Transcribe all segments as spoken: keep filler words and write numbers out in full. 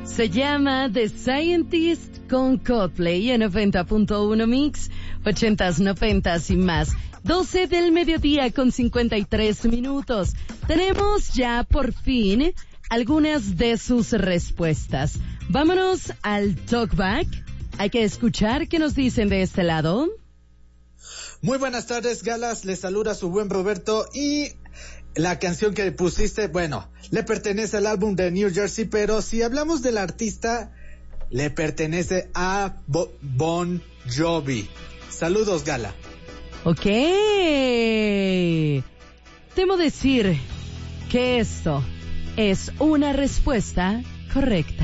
Se llama The Scientist con Coldplay en noventa punto uno Mix, ochentas, noventas y más. doce del mediodía con cincuenta y tres minutos. Tenemos ya por fin algunas de sus respuestas. Vámonos al talkback. Hay que escuchar qué nos dicen de este lado. Muy buenas tardes, Galas. Les saluda su buen Roberto y la canción que pusiste, bueno, le pertenece al álbum de New Jersey, pero si hablamos del artista, le pertenece a Bo- Bon Jovi. Saludos, Gala. Ok. Temo decir que esto es una respuesta correcta.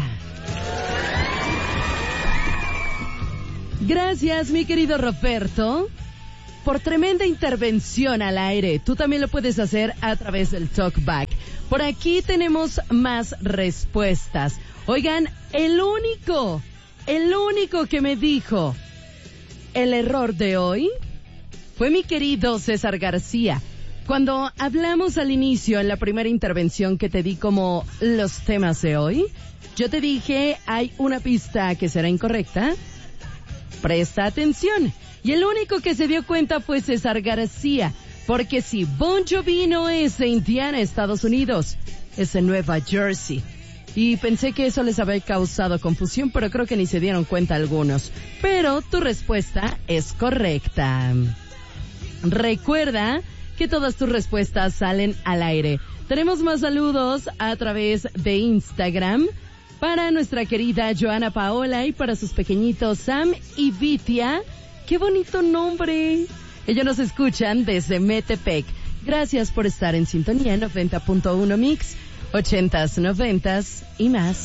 Gracias, mi querido Roberto, por tremenda intervención al aire. Tú también lo puedes hacer a través del talkback. Por aquí tenemos más respuestas. Oigan, el único, el único que me dijo el error de hoy fue mi querido César García. Cuando hablamos al inicio, en la primera intervención que te di como los temas de hoy, yo te dije, hay una pista que será incorrecta. Presta atención. Y el único que se dio cuenta fue César García, porque si Bon Jovi no es de Indiana, Estados Unidos, es de Nueva Jersey. Y pensé que eso les había causado confusión, pero creo que ni se dieron cuenta algunos. Pero tu respuesta es correcta. Recuerda que todas tus respuestas salen al aire. Tenemos más saludos a través de Instagram para nuestra querida Joana Paola y para sus pequeñitos Sam y Vitia. ¡Qué bonito nombre! Ellos nos escuchan desde Metepec. Gracias por estar en sintonía noventa punto uno Mix, ochentas, noventas y más.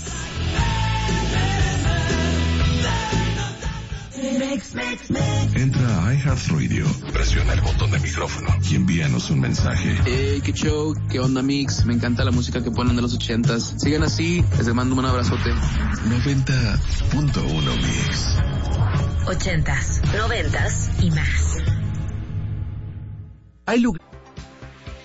Entra a iHeartRadio, presiona el botón de micrófono y envíanos un mensaje. Hey, qué show, qué onda Mix, me encanta la música que ponen de los ochentas. Sigan así, les mando un abrazote. noventa punto uno Mix. Ochentas, noventas y más. Hay lugares.